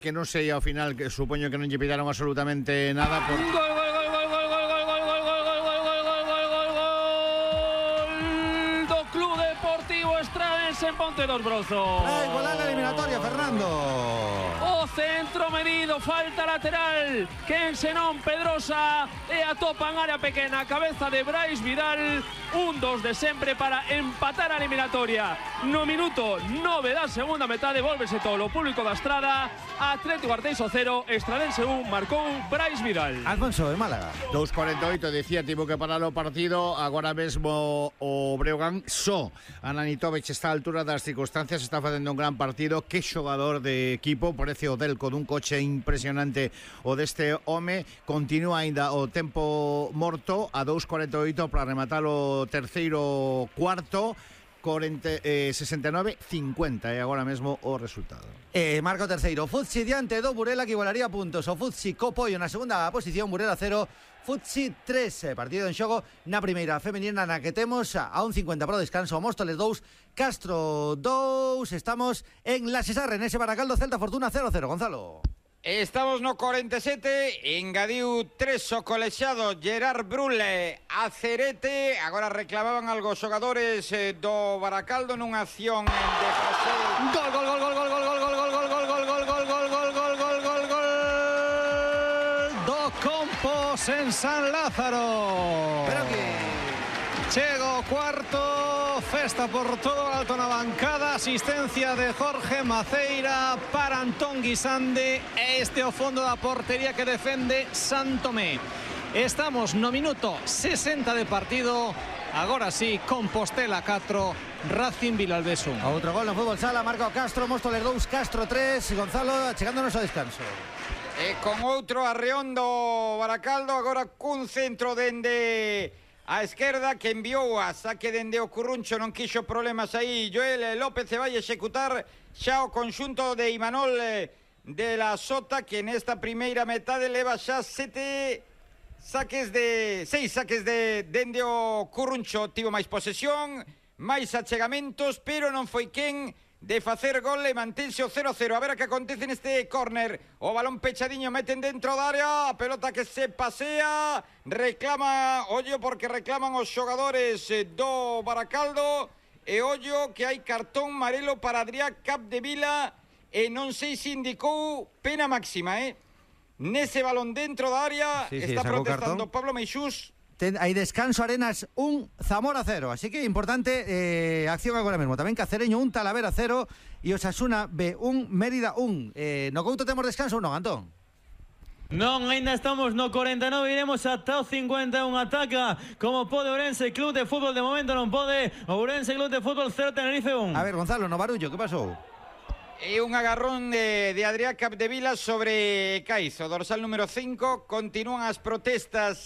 que non sei ao final, que supoño que non lle pitaron absolutamente nada por... En Ponte dos Brozos. Igualar la eliminatoria, Fernando. O centro medido, falta lateral. Quen senón Pedrosa e atopan área pequena, cabeza de Brais Vidal. Un dos de sempre para empatar a eliminatoria. No minuto 9 da segunda metade, volvese todo o público da Estrada. Atlético Arteixo 0, Estradense 1, marcou Brais Vidal. Alfonso, de Málaga. 2:48, decía, tivo que parar o partido. Agora mesmo o Breogán só. Ananitovic está a altura das circunstancias, está facendo un gran partido. Que xogador de equipo, parece o Delco dun coche impresionante o deste home. Continúa aínda o tempo morto a 2:48 para rematar o terceiro cuarto. 69-50 e agora mesmo o resultado. Marca o terceiro. Futsi diante do Burela, que igualaría puntos. O Futsi co Pollo na segunda posición, Burela 0, Futsi 3. Partido en xogo na primeira femenina, na que temos a un 50 para o descanso. Móstoles 2, Castro 2. Estamos en La Cesarre, nese Baracaldo Celta Fortuna 0-0. Gonzalo. Estamos no 47, engadiu 3 o colexiado Gerard Brule a Cerete. Agora reclamaban algo os xogadores do Baracaldo nunha acción de José. Gol, gol, gol, gol, gol, gol, gol, gol, gol, gol, gol, gol, gol, gol, gol, gol, gol, gol, gol, gol do Compos en San Lázaro. Pero que chega o cuarto, festa por todo alto na bancada, asistencia de Jorge Maceira para Antón Guisande e este o fondo da portería que defende Santomé. Estamos no minuto 60 de partido, agora sí, Compostela 4, Racing Vilalbés 1. Outro gol no fútbol sala, marca o Castro, Móstoles 2, Castro 3. Gonzalo, chegándonos ao descanso. E con outro arreón do Baracaldo, agora cun centro dende a esquerda que enviou a saque dende o Curruncho, non quixo problemas aí. Joel López se vai executar xa o conxunto de Imanol de la Sota, que nesta primeira metade leva xa 6 saques de dende o Curruncho. Tivo máis posesión, máis achegamentos, pero non foi quen de facer gol e mantense o 0-0. A ver a que acontece neste córner. O balón pechadiño, meten dentro da área, a pelota que se pasea, reclama ollo porque reclaman os xogadores do Baracaldo, e ollo que hai cartón amarelo para Adrián Capdevila e non sei se indicou pena máxima, nese balón dentro da área. Sí, está protestando cartón. Pablo Meixús. Hai descanso, Arenas 1, Zamora 0. Así que importante acción agora mesmo. Tamén Cacereño 1, Talavera 0 e Osasuna B1, Mérida 1. No Couto temos descanso ou non, Antón? Non, ainda estamos no 49, iremos ata o 51. Ataca como pode Ourense Club de Fútbol, de momento non pode. Ourense Club de Fútbol 0, Tenerife 1. A ver, Gonzalo, no barullo, que pasou? E un agarrón de Adrián Capdevila sobre Caizo, dorsal número 5. Continúan as protestas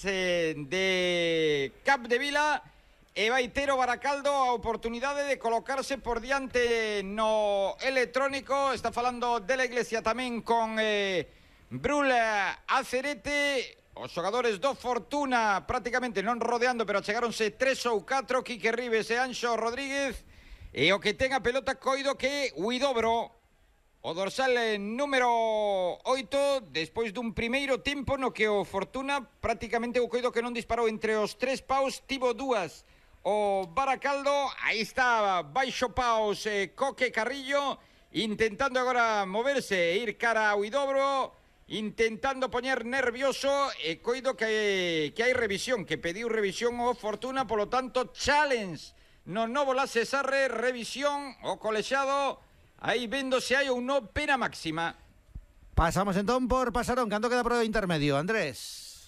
de Capdevila e vai ter o Baracaldo a oportunidade de colocarse por diante no electrónico. Está falando de la Iglesia tamén con Brul Acerete. Os xogadores do Fortuna prácticamente non rodeando, pero chegáronse 3 ou 4, Quique Rives e Anxo Rodríguez. E o que ten a pelota coido que Huidobro, o dorsal número 8, despois dun primeiro tempo no que o Fortuna prácticamente o coido que non disparou entre os 3 paus, tivo 2 o Baracaldo. Aí está baixo paus Coque Carrillo, intentando agora moverse, ir cara a Huidobro, intentando poñer nervioso, e coido que hai revisión, que pediu revisión o Fortuna, polo tanto challenge no novo La Cesarre, revisión o colexiado. Aí vendo se hai ou non pena máxima. Pasamos entón por Pasarón. Canto queda pro intermedio, Andrés?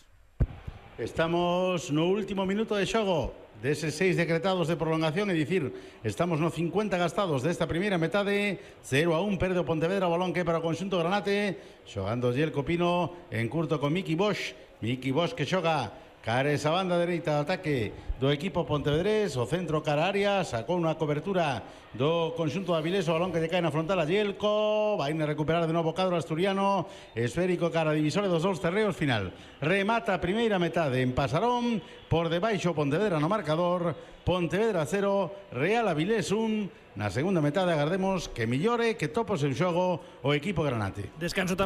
Estamos no último minuto de xogo deses 6 decretados de prolongación, é dicir, estamos no 50 gastados desta primeira metade. 0-1, perde o Pontevedra, o balón que é para o conxunto granate, xogando Giel Copino en curto con Miki Bosch que xoga cara esa banda dereita de ataque do equipo pontevedrés, o centro cara a área, sacou unha cobertura do conxunto de Avilés, o balón que lle cae na frontal a Yelko, vai a recuperar de novo cadro asturiano, esférico cara a divisores dos dous terreos, final. Remata a primeira metade en Pasarón, por debaixo Pontevedra no marcador, Pontevedra 0, Real Avilés 1. Na segunda metade agardemos que millore, que topo o seu xogo o equipo granate. Descanso